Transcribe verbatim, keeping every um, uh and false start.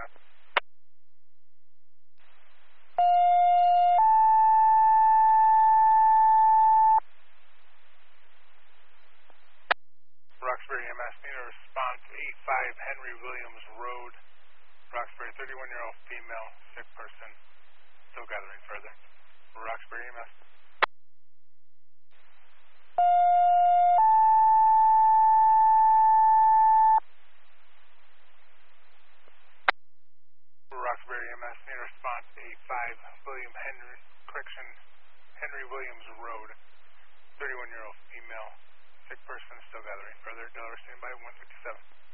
Roxbury E M S, need a response, eight five Henry Williams Road, Roxbury, thirty-one-year-old female, sick person, still gathering further. Roxbury E M S. Roxbury E M S, need a response, eight five William Henry, correction, Henry Williams Road, thirty-one-year-old female, sick person, still gathering further. Delaware standby, one fifty-seven.